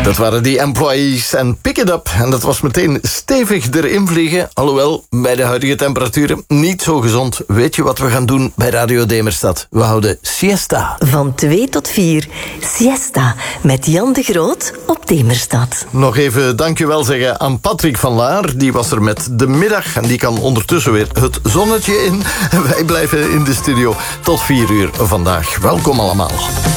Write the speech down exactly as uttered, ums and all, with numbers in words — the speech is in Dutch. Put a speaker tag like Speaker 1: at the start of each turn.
Speaker 1: Dat waren die Employees en Pick It Up. En dat was meteen stevig erin vliegen. Alhoewel, bij de huidige temperaturen niet zo gezond. Weet je wat we gaan doen bij Radio Demerstad? We houden siesta.
Speaker 2: Van twee tot vier, siesta. Met Jan de Groot op Demerstad.
Speaker 1: Nog even dankjewel zeggen aan Patrick van Laar. Die was er met de middag. En die kan ondertussen weer het zonnetje in. Wij blijven in de studio tot vier uur vandaag. Welkom allemaal.